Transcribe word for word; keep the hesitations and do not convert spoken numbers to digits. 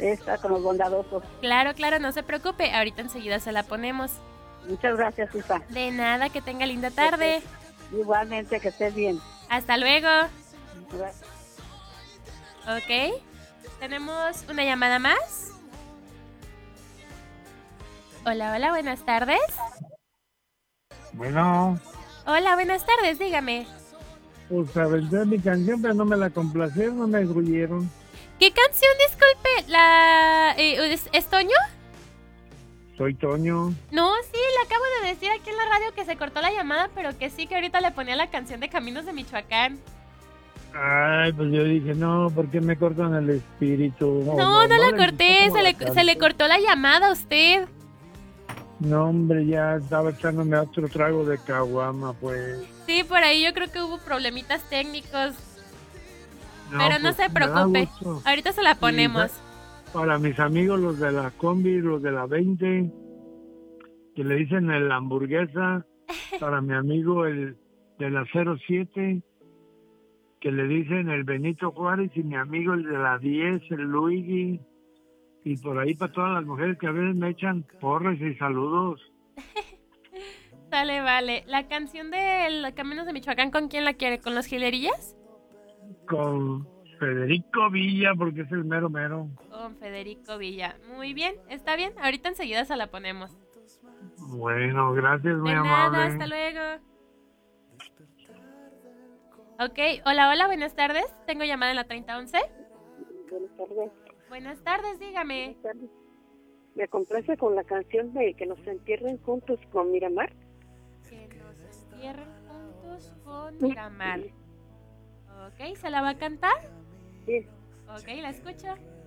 esta con los bondadosos. Claro, claro, no se preocupe, ahorita enseguida se la ponemos. Muchas gracias, hija. De nada, que tenga linda tarde. Igualmente, que estés bien. Hasta luego. Gracias. Ok, tenemos una llamada más. Hola, hola, buenas tardes. Bueno, Hola, buenas tardes, dígame. pues aventé mi canción, pero no me la complacieron, no me engruyeron. ¿Qué canción, disculpe? ¿La... Eh, ¿es, ¿Es Toño? Soy Toño. No, sí, le acabo de decir aquí en la radio que se cortó la llamada, pero que sí, que ahorita le ponía la canción de Caminos de Michoacán. Ay, pues yo dije, no, ¿por qué me cortan el espíritu? No, no, no la le corté, gustó se cómo le, la se le canto. cortó la llamada a usted. No, hombre, ya estaba echándome otro trago de caguama, pues. Sí, por ahí yo creo que hubo problemitas técnicos. No, Pero no pues, se me da preocupe, gusto. ahorita se la ponemos. Y para mis amigos, los de la combi, los de la veinte, que le dicen el hamburguesa. Para mi amigo, el de la cero siete, que le dicen el Benito Juárez, y mi amigo el de la diez, el Luigi, y por ahí para todas las mujeres que a veces me echan porras y saludos. Sale, vale. La canción de los Caminos de Michoacán, ¿con quién la quiere? ¿Con los Gilerillas? Con Federico Villa, porque es el mero mero. Con Federico Villa. Muy bien, está bien. Ahorita enseguida se la ponemos. Bueno, gracias, muy De nada, amable. hasta luego. Ok, hola, hola, buenas tardes. Tengo llamada en la treinta once. Buenas tardes. Buenas tardes, dígame. Buenas tardes. Me complace con la canción de Que nos entierren juntos con Miramar. Que nos entierren juntos con Miramar. Ok, ¿se la va a cantar? Sí. Ok, la escucho.